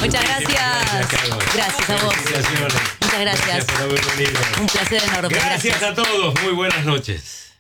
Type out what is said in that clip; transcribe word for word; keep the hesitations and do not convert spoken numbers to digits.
Muchas gracias. Gracias, Carlos. Gracias a vos. Felicitaciones. Muchas gracias. Gracias por haber venido. Un placer enorme. Gracias, Gracias. a todos. Muy buenas noches.